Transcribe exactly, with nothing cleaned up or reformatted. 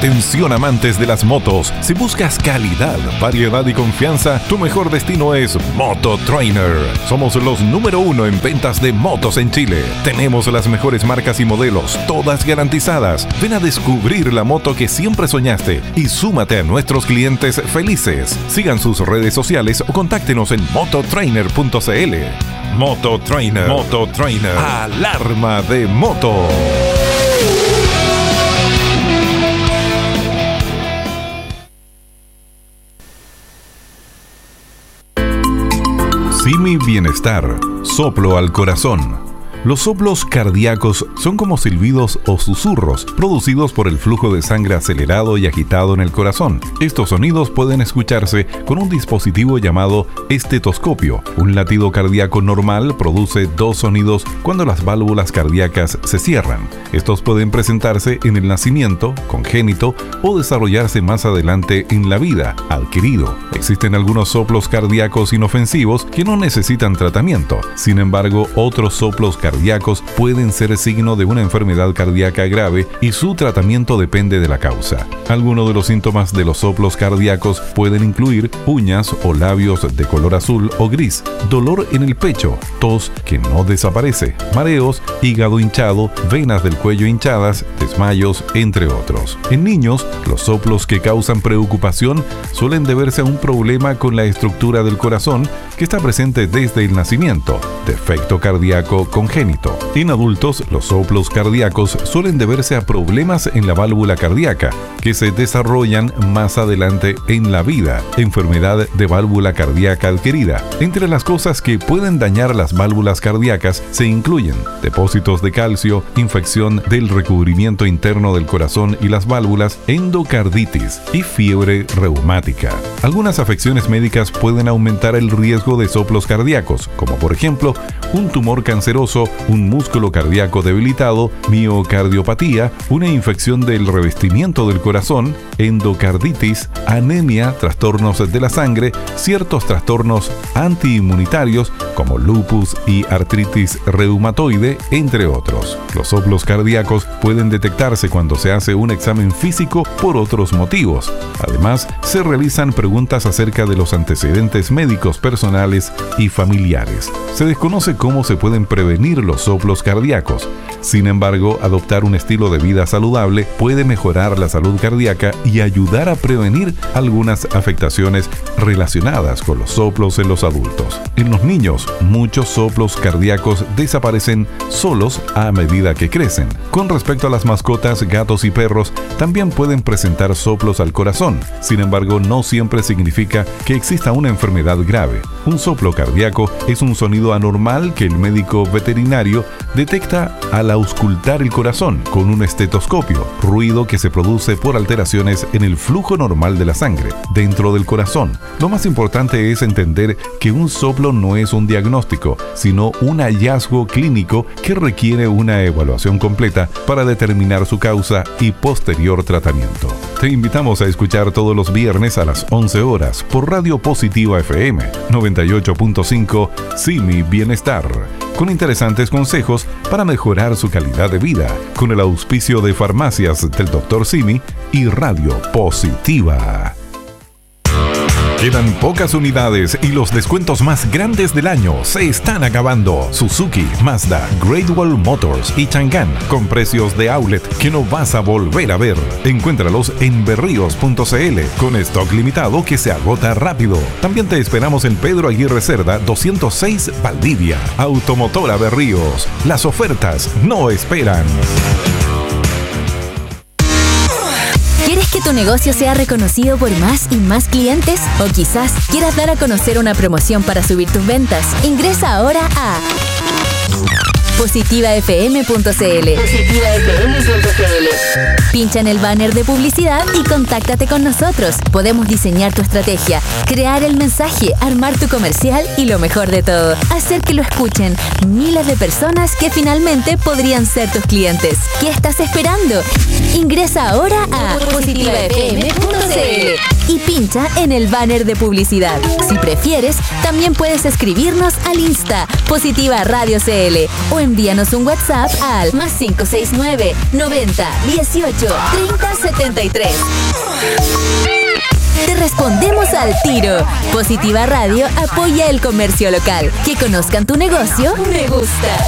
Atención amantes de las motos, si buscas calidad, variedad y confianza, tu mejor destino es Moto Trainer. Somos los número uno en ventas de motos en Chile. Tenemos las mejores marcas y modelos, todas garantizadas. Ven a descubrir la moto que siempre soñaste y súmate a nuestros clientes felices. Sigan sus redes sociales o contáctenos en mototrainer punto cl. Moto Trainer. Moto Trainer. Alarma de moto. Simi Bienestar. Soplo al corazón. Los soplos cardíacos son como silbidos o susurros producidos por el flujo de sangre acelerado y agitado en el corazón. Estos sonidos pueden escucharse con un dispositivo llamado estetoscopio. Un latido cardíaco normal produce dos sonidos cuando las válvulas cardíacas se cierran. Estos pueden presentarse en el nacimiento, congénito, o desarrollarse más adelante en la vida, adquirido. Existen algunos soplos cardíacos inofensivos que no necesitan tratamiento. Sin embargo, otros soplos cardíacos cardíacos pueden ser signo de una enfermedad cardíaca grave y su tratamiento depende de la causa. Algunos de los síntomas de los soplos cardíacos pueden incluir uñas o labios de color azul o gris, dolor en el pecho, tos que no desaparece, mareos, hígado hinchado, venas del cuello hinchadas, desmayos, entre otros. En niños, los soplos que causan preocupación suelen deberse a un problema con la estructura del corazón que está presente desde el nacimiento, defecto cardíaco congénito. En adultos, los soplos cardíacos suelen deberse a problemas en la válvula cardíaca que se desarrollan más adelante en la vida, enfermedad de válvula cardíaca adquirida. Entre las cosas que pueden dañar las válvulas cardíacas se incluyen depósitos de calcio, infección del recubrimiento interno del corazón y las válvulas, endocarditis y fiebre reumática. Algunas afecciones médicas pueden aumentar el riesgo de soplos cardíacos, como por ejemplo un tumor canceroso, un músculo cardíaco debilitado, miocardiopatía, una infección del revestimiento del corazón, endocarditis, anemia, trastornos de la sangre, ciertos trastornos antiinmunitarios como lupus y artritis reumatoide, entre otros. Los soplos cardíacos pueden detectarse cuando se hace un examen físico por otros motivos. Además, se realizan preguntas acerca de los antecedentes médicos personales y familiares. Se desconoce cómo se pueden prevenir los soplos cardíacos. Sin embargo, adoptar un estilo de vida saludable puede mejorar la salud cardíaca y ayudar a prevenir algunas afectaciones relacionadas con los soplos en los adultos. En los niños, muchos soplos cardíacos desaparecen solos a medida que crecen. Con respecto a las mascotas, gatos y perros, también pueden presentar soplos al corazón. Sin embargo, no siempre significa que exista una enfermedad grave. Un soplo cardíaco es un sonido anormal que el médico veterinario detecta al auscultar el corazón con un estetoscopio, ruido que se produce por alteraciones en el flujo normal de la sangre dentro del corazón. Lo más importante es entender que un soplo no es un diagnóstico, sino un hallazgo clínico que requiere una evaluación completa para determinar su causa y posterior tratamiento. Te invitamos a escuchar todos los viernes a las once horas por Radio Positiva F M noventa y ocho punto cinco Simi Bienestar, con interesantes consejos para mejorar su calidad de vida, con el auspicio de Farmacias del doctor Simi y Radio Positiva. Quedan pocas unidades y los descuentos más grandes del año se están acabando. Suzuki, Mazda, Great Wall Motors y Chang'an con precios de outlet que no vas a volver a ver. Encuéntralos en berríos punto cl con stock limitado que se agota rápido. También te esperamos en Pedro Aguirre Cerda doscientos seis Valdivia. Automotora Berríos. Las ofertas no esperan. ¿Quieres que tu negocio sea reconocido por más y más clientes? ¿O quizás quieras dar a conocer una promoción para subir tus ventas? Ingresa ahora a positiva f m punto c l. positiva f m punto c l. Pincha en el banner de publicidad y contáctate con nosotros. Podemos diseñar tu estrategia, crear el mensaje, armar tu comercial y lo mejor de todo, hacer que lo escuchen miles de personas que finalmente podrían ser tus clientes. ¿Qué estás esperando? Ingresa ahora a positiva f m punto c l. y pincha en el banner de publicidad. Si prefieres, también puedes escribirnos al Insta Positiva Radio C L o envíanos un WhatsApp al más cinco seis nueve, noventa, dieciocho, treinta, setenta y tres. Te respondemos al tiro. Positiva Radio apoya el comercio local. Que conozcan tu negocio, me gusta.